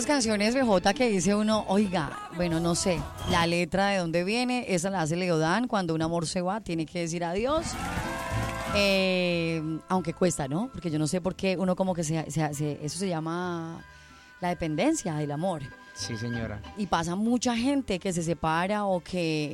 esas canciones BJ que dice uno, oiga, bueno, no sé, la letra de dónde viene, esa la hace Leodán, cuando un amor se va, tiene que decir adiós. Aunque cuesta, ¿no? Porque yo no sé por qué uno como que eso se llama la dependencia del amor. Sí, señora. Y pasa mucha gente que se separa y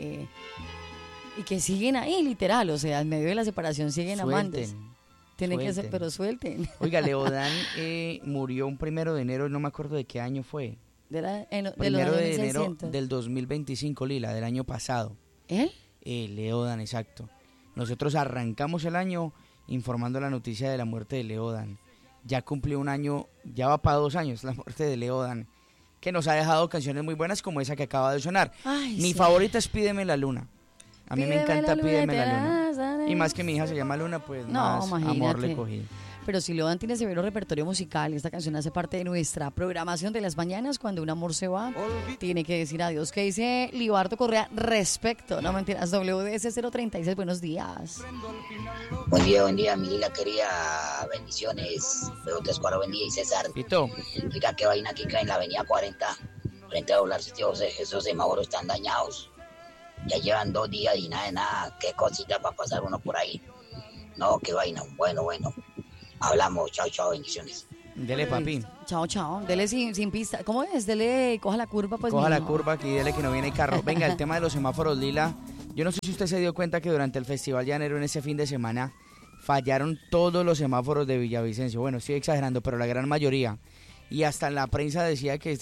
que siguen ahí, literal, o sea, en medio de la separación siguen amantes. Tienen que ser, pero suelten. Oiga, Leodán murió un 1 de enero, no me acuerdo de qué año fue. De los 1 de enero 1600. del 2025, Lila, del año pasado. ¿Él? Leodán, exacto. Nosotros arrancamos el año informando la noticia de la muerte de Leodán. Ya cumplió un año, ya va para 2 años la muerte de Leodán, que nos ha dejado canciones muy buenas como esa que acaba de sonar. Ay, Mi sí. favorita es Pídeme la Luna. A mí me encanta Pídeme la Luna. Luna. Y más que mi hija se llama Luna, pues No, más imagínate. amor le cogí. Pero si Leodán tiene severo repertorio musical, esta canción hace parte de nuestra programación de las mañanas. Cuando un amor se va, tiene que decir adiós. ¿Qué dice Libardo Correa? Respecto, no mentiras, WDS 036, buenos días. Buen día, mi Lila querida, bendiciones, Pregunta Escuadro, buen día, y César. Pito. Oiga, qué vaina aquí en la avenida 40, frente a doblarse, tío, esos semáforos están dañados. Ya llevan 2 días y nada de nada, qué cosita para pasar uno por ahí. No, qué vaina, bueno. Hablamos, chao, bendiciones. Dele, papi. Chao, dele sin pista. ¿Cómo es? Dele, coja la curva, pues. Coja la mijo. curva aquí, dele que no viene carro. Venga, el tema de los semáforos, Lila. Yo no sé si usted se dio cuenta que durante el Festival Llanero en ese fin de semana fallaron todos los semáforos de Villavicencio. Bueno, estoy exagerando, pero la gran mayoría. Y hasta en la prensa decía que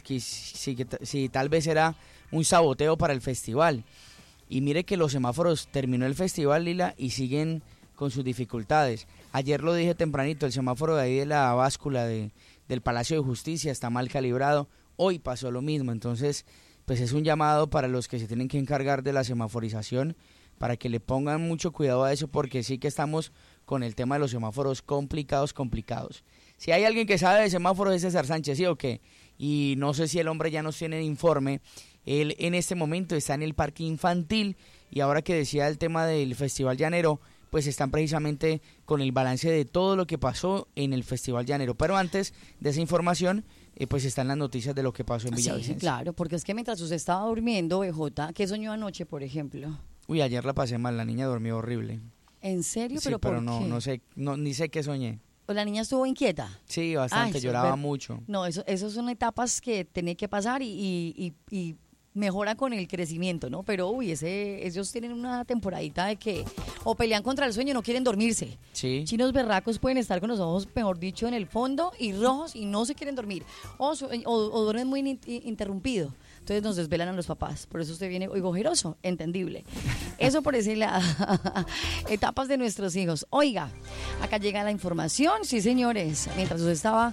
si tal vez era un saboteo para el festival. Y mire que los semáforos, terminó el festival, Lila, y siguen con sus dificultades. Ayer lo dije tempranito, el semáforo de ahí de la báscula del Palacio de Justicia está mal calibrado. Hoy pasó lo mismo, entonces pues es un llamado para los que se tienen que encargar de la semaforización, para que le pongan mucho cuidado a eso, porque sí que estamos con el tema de los semáforos complicados. Si hay alguien que sabe de semáforos es César Sánchez, ¿sí o qué? Y no sé si el hombre ya nos tiene informe. Él en este momento está en el parque infantil, y ahora que decía el tema del Festival Llanero, pues están precisamente con el balance de todo lo que pasó en el Festival Llanero. Pero antes de esa información, pues están las noticias de lo que pasó en Villavicencio. Sí, claro, porque es que mientras usted estaba durmiendo, BJ, ¿qué soñó anoche, por ejemplo? Uy, ayer la pasé mal, la niña durmió horrible. ¿En serio? Sí, ¿Pero pero por no, qué? no sé, ni sé qué soñé. ¿O la niña estuvo inquieta? Sí, bastante, Eso lloraba es mucho. No, eso son etapas que tiene que pasar y mejora con el crecimiento, ¿no? Pero, ellos tienen una temporadita de que o pelean contra el sueño o no quieren dormirse. Sí. Chinos berracos pueden estar con los ojos, mejor dicho, en el fondo y rojos y no se quieren dormir. O duermen muy interrumpido. Entonces nos desvelan a los papás. Por eso usted viene hoy gojeroso, entendible. Eso por ese lado. Etapas de nuestros hijos. Oiga, acá llega la información. Sí, señores. Mientras usted estaba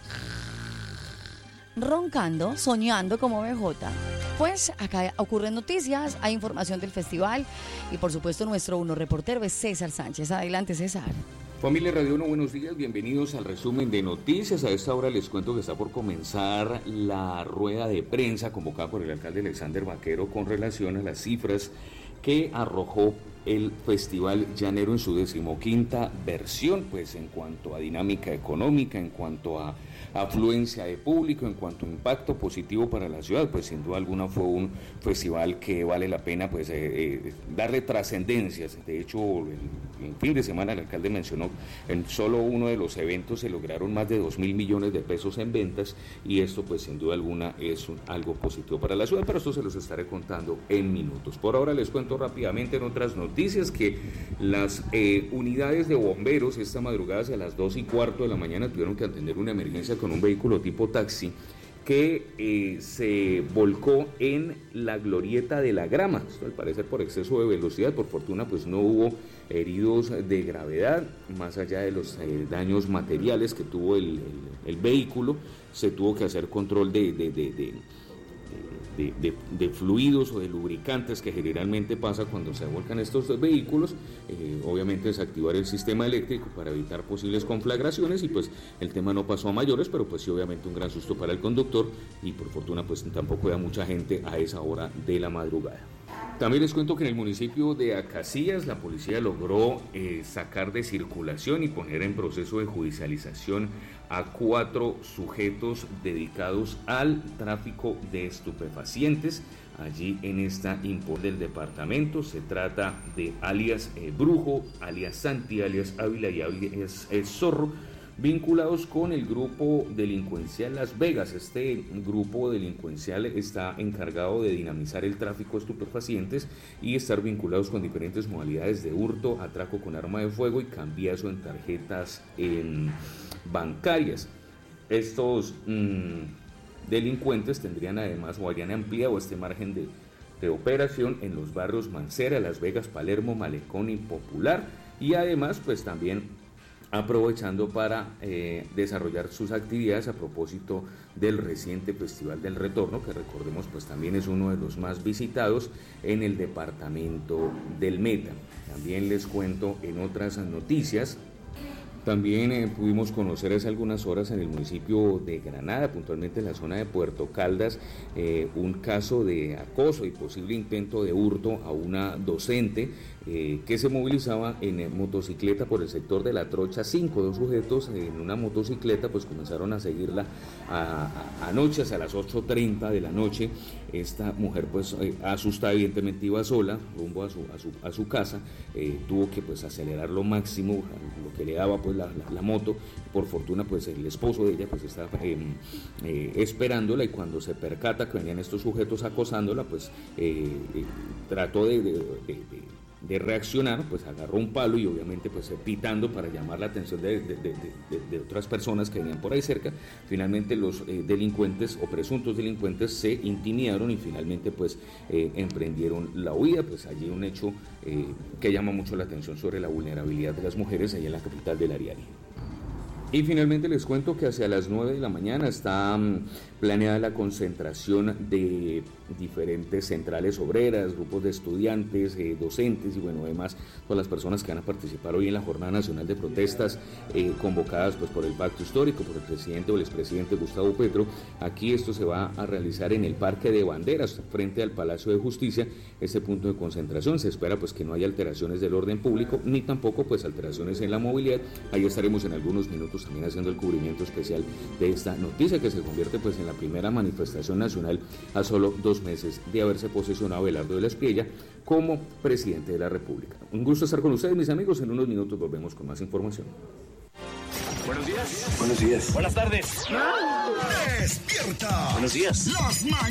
roncando, soñando como BJ, pues acá ocurren noticias, hay información del festival y por supuesto nuestro uno reportero es César Sánchez. Adelante, César. Familia Radio 1, buenos días, bienvenidos al resumen de noticias. A esta hora les cuento que está por comenzar la rueda de prensa convocada por el alcalde Alexander Vaquero con relación a las cifras que arrojó el Festival Llanero en su 15ª versión, pues en cuanto a dinámica económica, en cuanto a afluencia de público, en cuanto a impacto positivo para la ciudad, pues sin duda alguna fue un festival que vale la pena pues darle trascendencias. De hecho, el fin de semana el alcalde mencionó en solo uno de los eventos se lograron más de 2.000 millones de pesos en ventas, y esto pues sin duda alguna es algo positivo para la ciudad, pero esto se los estaré contando en minutos. Por ahora les cuento rápidamente en otras noticias que las unidades de bomberos esta madrugada hacia las 2:15 de la mañana tuvieron que atender una emergencia con un vehículo tipo taxi que se volcó en la glorieta de la Grama. Esto al parecer por exceso de velocidad. Por fortuna pues no hubo heridos de gravedad, más allá de los daños materiales que tuvo el vehículo. Se tuvo que hacer control de fluidos o de lubricantes, que generalmente pasa cuando se volcan estos vehículos. Obviamente desactivar el sistema eléctrico para evitar posibles conflagraciones, y pues el tema no pasó a mayores, pero pues sí obviamente un gran susto para el conductor, y por fortuna pues tampoco había mucha gente a esa hora de la madrugada. También les cuento que en el municipio de Acacías la policía logró sacar de circulación y poner en proceso de judicialización a 4 sujetos dedicados al tráfico de estupefacientes allí en esta import del departamento. Se trata de alias Brujo, alias Santi, alias Ávila y alias Zorro, vinculados con el grupo delincuencial Las Vegas. Este grupo delincuencial está encargado de dinamizar el tráfico de estupefacientes y estar vinculados con diferentes modalidades de hurto, atraco con arma de fuego y cambiazo en tarjetas bancarias. Estos delincuentes tendrían además o habrían ampliado este margen de operación en los barrios Mancera, Las Vegas, Palermo, Malecón y Popular, y además pues también aprovechando para desarrollar sus actividades a propósito del reciente Festival del Retorno, que recordemos pues también es uno de los más visitados en el departamento del Meta. También les cuento en otras noticias. También pudimos conocer hace algunas horas en el municipio de Granada, puntualmente en la zona de Puerto Caldas, un caso de acoso y posible intento de hurto a una docente que se movilizaba en motocicleta por el sector de la Trocha 5. 2 sujetos en una motocicleta pues comenzaron a seguirla anoche hacia las 8:30 de la noche. Esta mujer pues asustada, evidentemente iba sola rumbo a su casa, tuvo que pues acelerar lo máximo, lo que le daba pues la moto. Por fortuna pues el esposo de ella pues estaba esperándola, y cuando se percata que venían estos sujetos acosándola pues trató de reaccionar, pues agarró un palo y obviamente pues pitando para llamar la atención de otras personas que venían por ahí cerca. Finalmente los delincuentes o presuntos delincuentes se intimidaron y finalmente pues emprendieron la huida. Pues allí un hecho que llama mucho la atención sobre la vulnerabilidad de las mujeres allá en la capital del Ariari. Y finalmente les cuento que hacia las 9 de la mañana está planeada la concentración de diferentes centrales obreras, grupos de estudiantes, docentes y bueno, además todas las personas que van a participar hoy en la Jornada Nacional de Protestas convocadas pues por el Pacto Histórico, por el presidente o el expresidente Gustavo Petro. Aquí esto se va a realizar en el Parque de Banderas, frente al Palacio de Justicia, este punto de concentración. Se espera pues que no haya alteraciones del orden público, ni tampoco pues alteraciones en la movilidad. Ahí estaremos en algunos minutos también haciendo el cubrimiento especial de esta noticia, que se convierte pues en la primera manifestación nacional a solo 2 meses de haberse posesionado Abelardo de la Espriella como presidente de la República. Un gusto estar con ustedes, mis amigos. En unos minutos volvemos con más información. Buenos días. Buenos días. Buenas tardes. ¡Despierta! Buenos días. Las mañanas.